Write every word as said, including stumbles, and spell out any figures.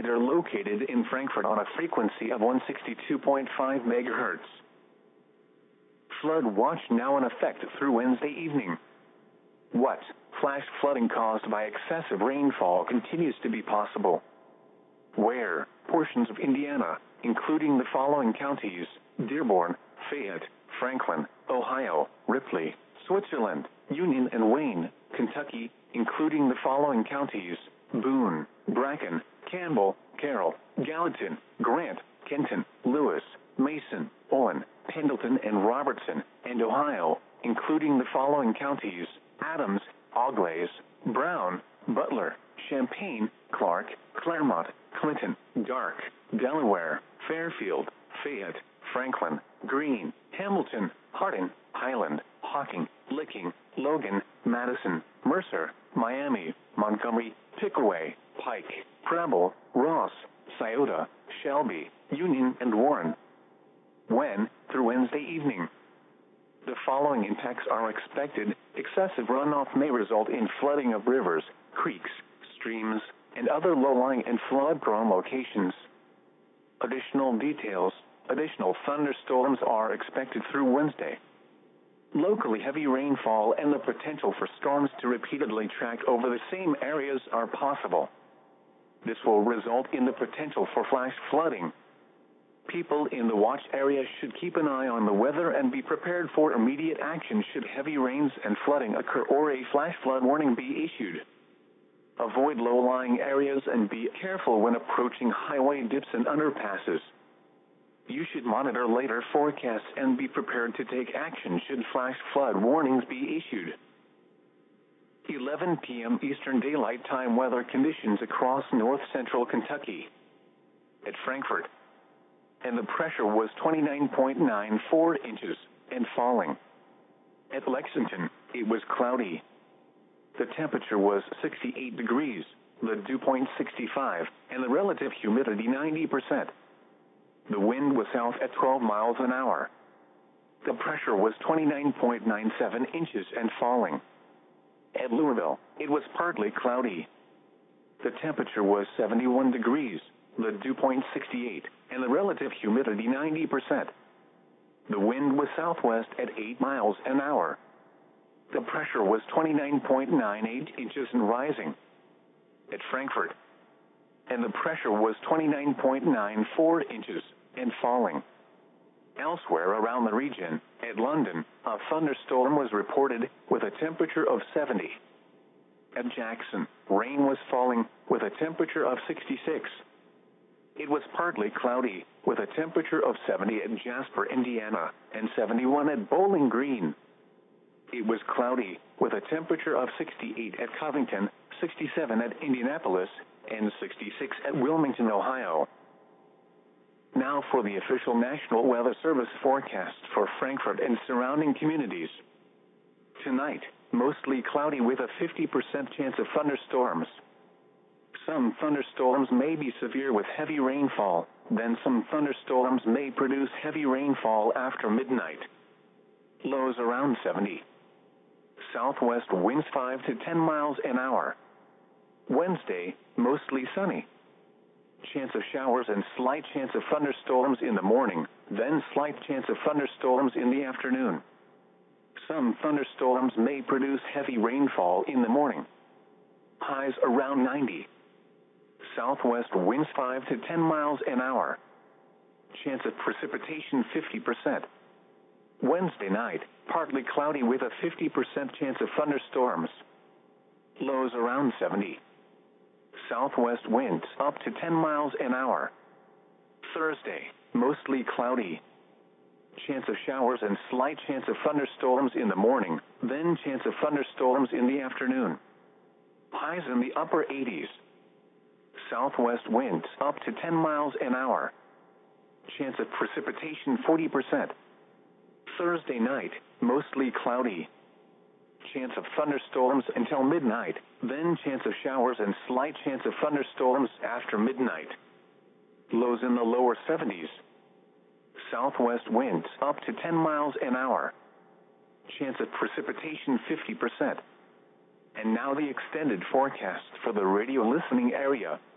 transmitter located in Frankfurt on a frequency of one sixty-two point five megahertz. Flood watch now in effect through Wednesday evening. What? Flash flooding caused by excessive rainfall continues to be possible. Where? Portions of Indiana, including the following counties: Dearborn, Fayette, Franklin, Ohio, Ripley, Switzerland, Union and Wayne, Kentucky, including the following counties: Boone, Bracken, Campbell, Carroll, Gallatin, Grant, Kenton, Lewis, Mason, Owen, Pendleton and Robertson, and Ohio, including the following counties: Adams, Auglaize, Brown, Butler, Champaign, Clark, Claremont, Clinton, Dark, Delaware, Fairfield, Fayette, Franklin, Greene, Hamilton, Hardin, Highland, Hocking, Licking, Logan, Madison, Mercer, Miami, Montgomery, Pickaway, Pike, Preble, Ross, Scioto, Shelby, Union and Warren. When? Through Wednesday evening. The following impacts are expected. Excessive runoff may result in flooding of rivers, creeks, streams, and other low-lying and flood-prone locations. Additional details. Additional thunderstorms are expected through Wednesday. Locally heavy rainfall and the potential for storms to repeatedly track over the same areas are possible. This will result in the potential for flash flooding. People in the watch area should keep an eye on the weather and be prepared for immediate action should heavy rains and flooding occur or a flash flood warning be issued. Avoid low-lying areas and be careful when approaching highway dips and underpasses. You should monitor later forecasts and be prepared to take action should flash flood warnings be issued. eleven p m Eastern Daylight Time weather conditions across north-central Kentucky. At Frankfurt, and the pressure was twenty-nine point nine four inches and falling. At Lexington, it was cloudy. The temperature was sixty-eight degrees, the dew point sixty-five, and the relative humidity ninety percent. The wind was south at twelve miles an hour. The pressure was twenty-nine point nine seven inches and falling. At Louisville, it was partly cloudy. The temperature was seventy-one degrees, the dew point sixty-eight, and the relative humidity ninety percent. The wind was southwest at eight miles an hour. The pressure was twenty-nine point nine eight inches and rising. At Frankfurt, and the pressure was twenty-nine point nine four inches and falling. Elsewhere around the region, at London, a thunderstorm was reported with a temperature of seventy. At Jackson, rain was falling with a temperature of sixty-six. It was partly cloudy with a temperature of seventy at Jasper, Indiana, and seventy-one at Bowling Green. It was cloudy with a temperature of sixty-eight at Covington, sixty-seven at Indianapolis, and sixty-six at Wilmington, Ohio. Now for the official National Weather Service forecast for Frankfurt and surrounding communities. Tonight, mostly cloudy with a fifty percent chance of thunderstorms. Some thunderstorms may be severe with heavy rainfall, then some thunderstorms may produce heavy rainfall after midnight. Lows around seventy. Southwest winds five to ten miles an hour. Wednesday, mostly sunny. Chance of showers and slight chance of thunderstorms in the morning, then slight chance of thunderstorms in the afternoon. Some thunderstorms may produce heavy rainfall in the morning. Highs around ninety. Southwest winds five to ten miles an hour. Chance of precipitation fifty percent. Wednesday night, partly cloudy with a fifty percent chance of thunderstorms. Lows around seventy. Southwest winds up to ten miles an hour. Thursday, mostly cloudy. Chance of showers and slight chance of thunderstorms in the morning, then chance of thunderstorms in the afternoon. Highs in the upper eighties. Southwest winds up to ten miles an hour. Chance of precipitation forty percent. Thursday night, mostly cloudy. Chance of thunderstorms until midnight, then chance of showers and slight chance of thunderstorms after midnight. Lows in the lower seventies. Southwest winds up to ten miles an hour. Chance of precipitation fifty percent. And now the extended forecast for the radio listening area.